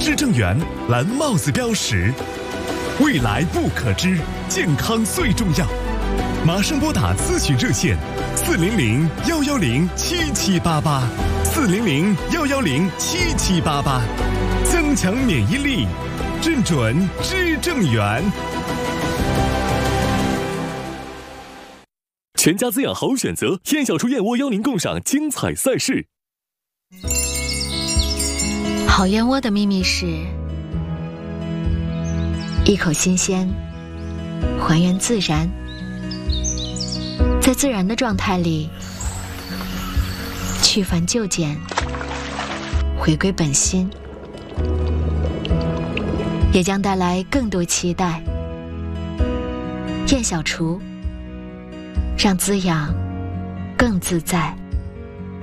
至正园蓝帽子标识。未来不可知，健康最重要。马上拨打咨询热线400-110-7788，400-110-7788，增强免疫力，正准至正园。 全家滋养好选择，燕小厨燕窝邀您共赏精彩赛事。 好燕窝的秘密是一口新鲜，还原自然，在自然的状态里去繁就简，回归本心，也将带来更多期待。燕小厨，让滋养更自在。